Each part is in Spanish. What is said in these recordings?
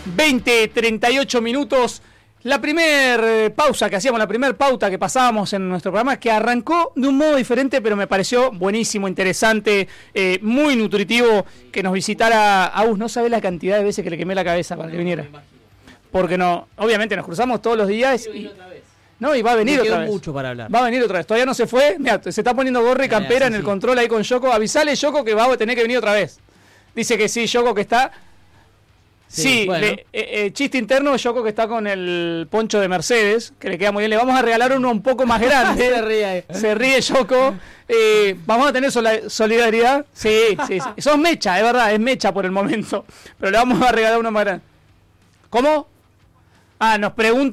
20:38 minutos. La primer pausa que hacíamos, la primer pauta que pasábamos en nuestro programa, que arrancó de un modo diferente, pero me pareció buenísimo, interesante, muy nutritivo que nos visitara Agus. No sabe la cantidad de veces que le quemé la cabeza para que viniera. Porque no, obviamente nos cruzamos todos los días y no, y va a venir otra vez. Mucho para hablar. Va a venir otra vez. Todavía no se fue. Mira, se está poniendo gorra y campera en el control ahí con Yoko. Avisale, Yoko, que va a tener que venir otra vez. Dice que sí, Yoko, que está. Sí, bueno. Chiste interno, Yoko, que está con el poncho de Mercedes, que le queda muy bien. Le vamos a regalar uno un poco más grande. Se ríe Yoko. Vamos a tener solidaridad. Sí. Sos mecha, es verdad, es mecha por el momento. Pero le vamos a regalar uno más grande. ¿Cómo? Nos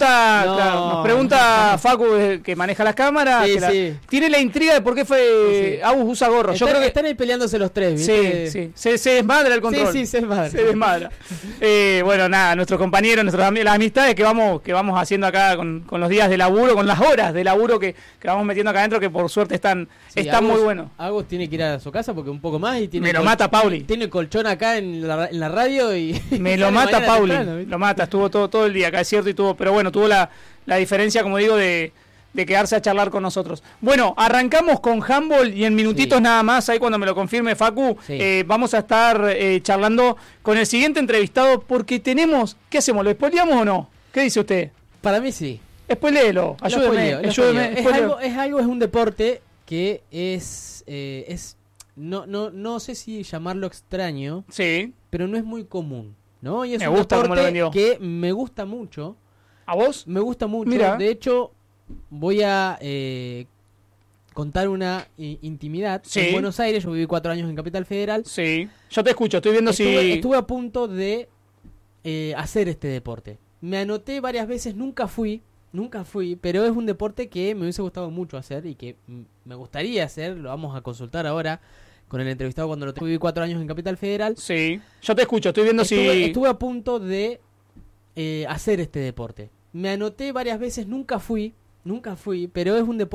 pregunta Facu, que maneja las cámaras. Sí. Tiene la intriga de por qué fue Agus usa gorro. Yo creo que están ahí peleándose los tres, ¿viste? Sí. Se desmadra el control. Sí, se desmadra. Bueno, nada, nuestros compañeros, las amistades que vamos haciendo acá con los días de laburo, con las horas de laburo que vamos metiendo acá adentro, que por suerte están muy buenos. Agus tiene que ir a su casa porque un poco más y tiene. Me lo mata Pauli. Tiene colchón acá en la radio y. Me lo mata Pauli. Lo mata, estuvo todo el día acá, es cierto, y tuvo la diferencia, como digo, de quedarse a charlar con nosotros. Bueno, arrancamos con handball y en minutitos nada más, ahí cuando me lo confirme Facu, vamos a estar charlando con el siguiente entrevistado, porque tenemos, ¿qué hacemos? ¿Lo spoileamos o no? ¿Qué dice usted? Para mí sí. Spoiléelo, ayúdeme. Es un deporte que es no sé si llamarlo extraño, pero no es muy común, ¿no? Y es un deporte que me gusta mucho. ¿A vos? Me gusta mucho. Mira. De hecho, voy a contar una intimidad. En Buenos Aires, yo viví 4 años en Capital Federal. Sí, yo te escucho, estoy viendo estuve a punto de hacer este deporte. Me anoté varias veces, nunca fui, pero es un deporte que me hubiese gustado mucho hacer y que me gustaría hacer. Lo vamos a consultar ahora con el entrevistado cuando lo viví 4 años en Capital Federal. Sí, yo te escucho, estoy viendo Estuve a punto de hacer este deporte. Me anoté varias veces, nunca fui, pero es un deporte